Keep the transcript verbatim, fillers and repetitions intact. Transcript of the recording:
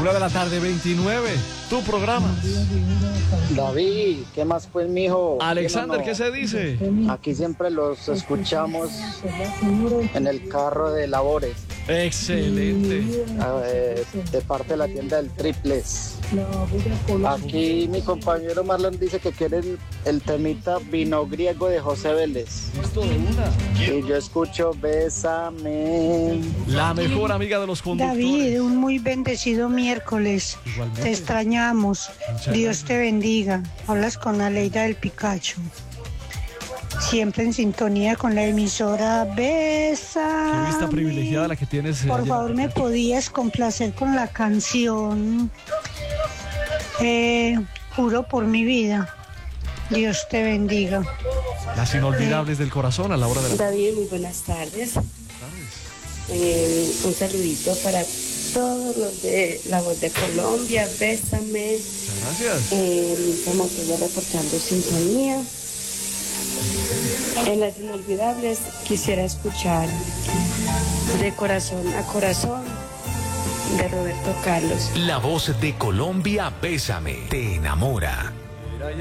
Una de la tarde, veintinueve. Tu programa. David, ¿qué más pues, mijo? Alexander, no? ¿qué se dice? Aquí siempre los escuchamos en el carro de labores. Excelente. Eh, de parte de la tienda del Triples. Aquí mi compañero Marlon dice que quiere el, el temita Vino Griego de José Vélez. Listo de una. Y yo escucho Bésame. La mejor amiga de los conductores. David, un muy bendecido miércoles. Igualmente. Te extrañamos. Muchas Dios gracias. te bendiga. Hablas con Aleida del Picacho. Siempre en sintonía con la emisora Besa. Qué vista privilegiada la que tienes. eh, Por allá. favor, ¿me podías complacer con la canción? Eh, juro por mi vida. Dios te bendiga. Las inolvidables del corazón a la hora de la... David, muy buenas tardes. Eh, un saludito para todos los de La Voz de Colombia, Bésame. Muchas gracias. Eh, estamos todos reportando sintonía. En las inolvidables quisiera escuchar De Corazón a Corazón de Roberto Carlos. La Voz de Colombia, Bésame, te enamora.